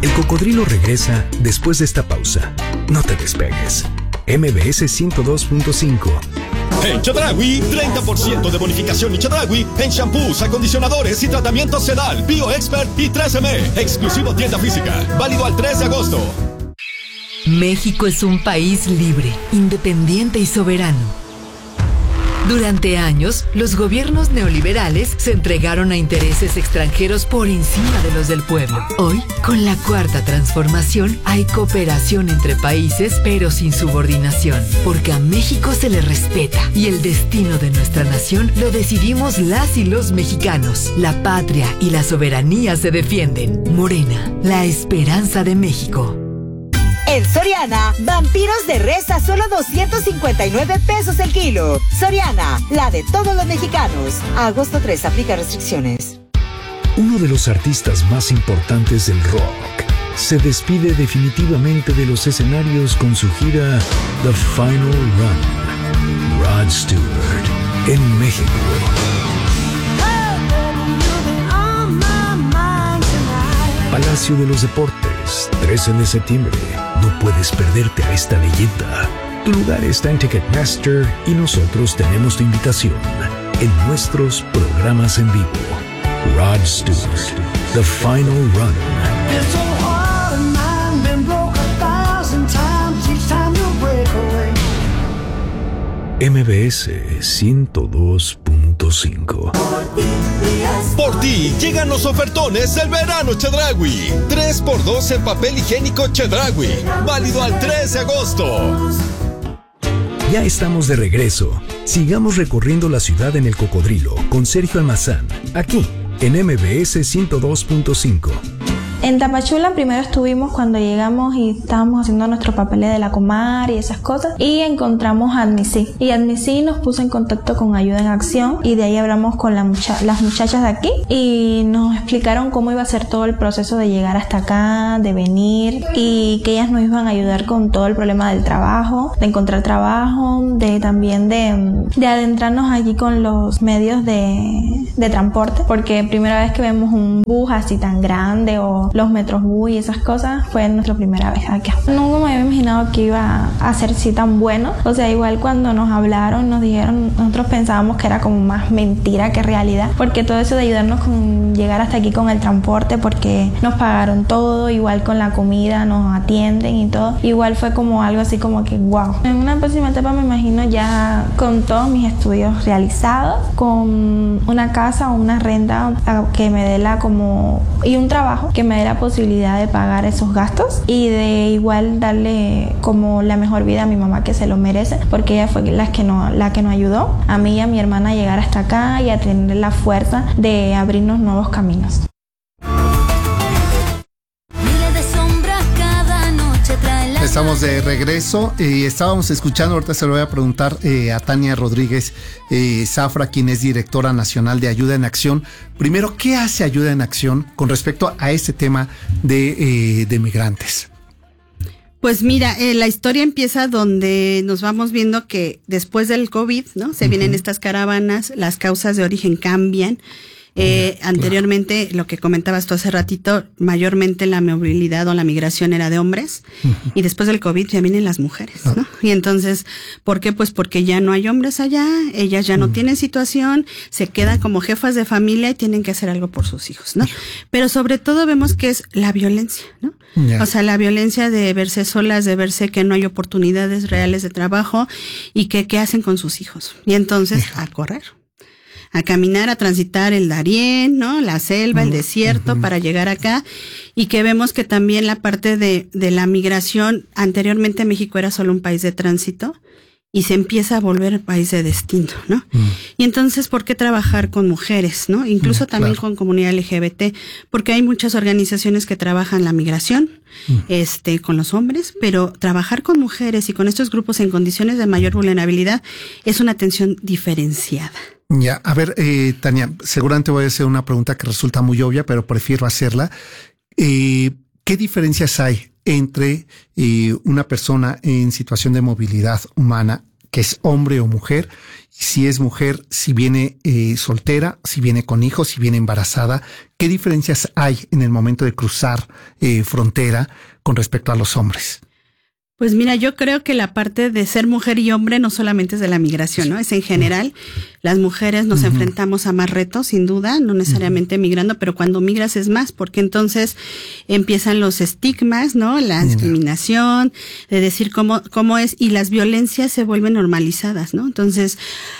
El cocodrilo regresa después de esta pausa. No te despegues. MBS 102.5. En Chedraui, 30% de bonificación y Chedraui en shampoos, acondicionadores y tratamientos Sedal, BioExpert y 3M. Exclusivo tienda física. Válido al 3 de agosto. México es un país libre, independiente y soberano. Durante años, los gobiernos neoliberales se entregaron a intereses extranjeros por encima de los del pueblo. Hoy, con la Cuarta Transformación, hay cooperación entre países, pero sin subordinación, porque a México se le respeta y el destino de nuestra nación lo decidimos las y los mexicanos. La patria y la soberanía se defienden. Morena, la esperanza de México. En Soriana, vampiros de res a solo 259 pesos el kilo. Soriana, la de todos los mexicanos. A agosto 3, aplica restricciones. Uno de los artistas más importantes del rock se despide definitivamente de los escenarios con su gira The Final Run. Rod Stewart, en México. Palacio de los Deportes, 13 de septiembre. No puedes perderte a esta leyenda. Tu lugar está en Ticketmaster y nosotros tenemos tu invitación en nuestros programas en vivo. Rod Stewart, The Final Run. MBS 102.5. Por ti llegan los ofertones del verano Chedraui. 3x2 en papel higiénico Chedraui. Válido al 3 de agosto. Ya estamos de regreso. Sigamos recorriendo la ciudad en el cocodrilo con Sergio Almazán, aquí en MBS 102.5. En Tapachula primero estuvimos cuando llegamos y estábamos haciendo nuestro papel de la Comar y esas cosas, y encontramos a Admisi. Y Admisi nos puso en contacto con Ayuda en Acción, y de ahí hablamos con las muchachas de aquí y nos explicaron cómo iba a ser todo el proceso de llegar hasta acá, de venir, y que ellas nos iban a ayudar con todo el problema del trabajo, de encontrar trabajo, de también de adentrarnos allí con los medios de transporte, porque primera vez que vemos un bus así tan grande o los metrobús y esas cosas, fue nuestra primera vez acá. Nunca me había imaginado que iba a ser así tan bueno. O sea, igual cuando nos hablaron, nos dijeron, nosotros pensábamos que era como más mentira que realidad, porque todo eso de ayudarnos con llegar hasta aquí con el transporte, porque nos pagaron todo, igual con la comida, nos atienden y todo. Igual fue como algo así como que wow. En una próxima etapa me imagino ya con todos mis estudios realizados, con una casa o una renta que me dé y un trabajo que me dé la posibilidad de pagar esos gastos y de igual darle como la mejor vida a mi mamá, que se lo merece, porque ella fue la que nos ayudó a mí y a mi hermana a llegar hasta acá y a tener la fuerza de abrirnos nuevos caminos. Estamos de regreso y estábamos escuchando, ahorita se lo voy a preguntar a Tania Rodríguez Zafra, quien es directora nacional de Ayuda en Acción. Primero, ¿qué hace Ayuda en Acción con respecto a este tema de migrantes? Pues mira, la historia empieza donde nos vamos viendo que después del COVID, ¿no? Se vienen estas caravanas, las causas de origen cambian. Anteriormente, lo que comentabas tú hace ratito, mayormente la movilidad o la migración era de hombres, y después del COVID ya vienen las mujeres, ¿no? Y entonces, ¿por qué? Pues porque ya no hay hombres allá, ellas ya no tienen situación, se quedan como jefas de familia y tienen que hacer algo por sus hijos, ¿no? Pero sobre todo vemos que es la violencia, ¿no? O sea, la violencia de verse solas, de verse que no hay oportunidades reales de trabajo y que qué hacen con sus hijos. Y entonces, a correr, a caminar, a transitar el Darién, ¿no? La selva, el desierto, para llegar acá, y que vemos que también la parte de la migración, anteriormente México era solo un país de tránsito, y se empieza a volver país de destino, ¿no? Y entonces, ¿por qué trabajar con mujeres, no? Incluso también con comunidad LGBT, porque hay muchas organizaciones que trabajan la migración, con los hombres, pero trabajar con mujeres y con estos grupos en condiciones de mayor vulnerabilidad es una atención diferenciada. Ya, a ver, Tania, seguramente voy a hacer una pregunta que resulta muy obvia, pero prefiero hacerla. ¿Qué diferencias hay entre una persona en situación de movilidad humana que es hombre o mujer. Si es mujer, si viene soltera, si viene con hijos, si viene embarazada, ¿qué diferencias hay en el momento de cruzar frontera con respecto a los hombres? Pues mira, yo creo que la parte de ser mujer y hombre no solamente es de la migración, ¿no? Es en general. Las mujeres nos enfrentamos a más retos, sin duda, no necesariamente migrando, pero cuando migras es más, porque entonces empiezan los estigmas, ¿no? La discriminación, de decir cómo es, y las violencias se vuelven normalizadas, ¿no? Entonces,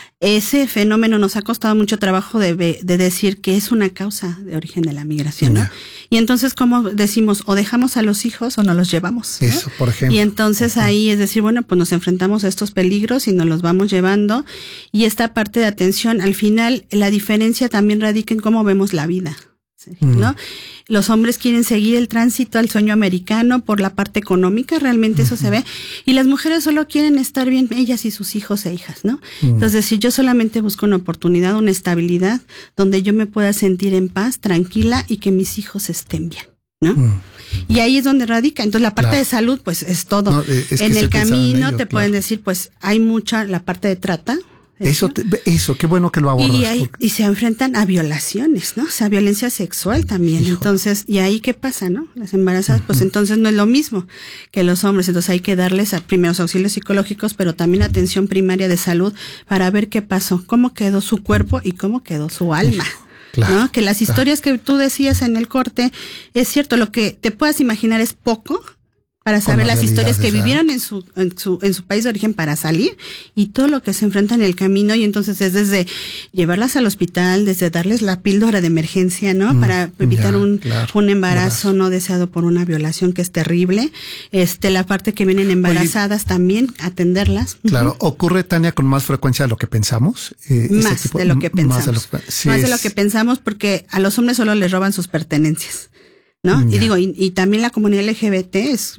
ese fenómeno nos ha costado mucho trabajo de decir que es una causa de origen de la migración, ¿no? Y entonces, ¿cómo decimos? O dejamos a los hijos o nos los llevamos, ¿no? Eso, por ejemplo. Y entonces ahí es decir, bueno, pues nos enfrentamos a estos peligros y nos los vamos llevando. Y esta parte de atención, al final, la diferencia también radica en cómo vemos la vida, ¿no? Los hombres quieren seguir el tránsito al sueño americano por la parte económica, realmente eso se ve, y las mujeres solo quieren estar bien ellas y sus hijos e hijas, ¿no? Entonces, si yo solamente busco una oportunidad, una estabilidad, donde yo me pueda sentir en paz, tranquila y que mis hijos estén bien, ¿no? Y ahí es donde radica. Entonces, la parte de salud, pues es todo. No, en el camino te pueden decir, pues hay mucha la parte de trata. Eso, qué bueno que lo abordas. Y se enfrentan a violaciones, ¿no? O sea, violencia sexual también. Entonces, ¿y ahí qué pasa, no? Las embarazadas, pues entonces no es lo mismo que los hombres. Entonces hay que darles primeros auxilios psicológicos, pero también atención primaria de salud para ver qué pasó, cómo quedó su cuerpo y cómo quedó su alma. Claro, ¿no? Que las historias que tú decías en el corte, es cierto, lo que te puedas imaginar es poco para saber las historias que vivieron en su país de origen para salir y todo lo que se enfrenta en el camino. Y entonces es desde llevarlas al hospital, desde darles la píldora de emergencia, ¿no? Para evitar un embarazo no deseado por una violación que es terrible. La parte que vienen embarazadas también, atenderlas. Claro, ocurre, Tania, con más frecuencia de lo que pensamos. Más de lo que pensamos. Más de lo que pensamos, porque a los hombres solo les roban sus pertenencias, ¿no? Y digo, y también la comunidad LGBT es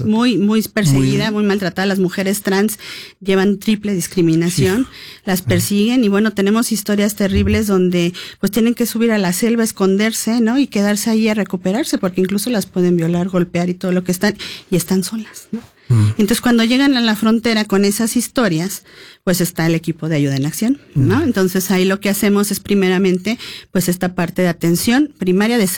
muy perseguida, muy maltratada. Las mujeres trans llevan triple discriminación, las persiguen, y bueno, tenemos historias terribles donde pues tienen que subir a la selva, esconderse, ¿no? Y quedarse ahí a recuperarse, porque incluso las pueden violar, golpear y todo lo que están solas, ¿no? Entonces, cuando llegan a la frontera con esas historias, pues está el equipo de ayuda en acción, ¿no? Entonces, ahí lo que hacemos es primeramente, pues esta parte de atención primaria de